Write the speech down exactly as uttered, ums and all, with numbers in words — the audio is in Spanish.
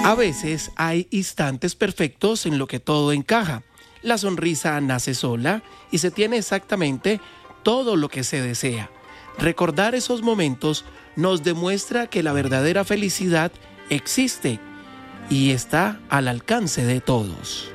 A veces hay instantes perfectos en lo que todo encaja. La sonrisa nace sola y se tiene exactamente todo lo que se desea. Recordar esos momentos nos demuestra que la verdadera felicidad existe y está al alcance de todos.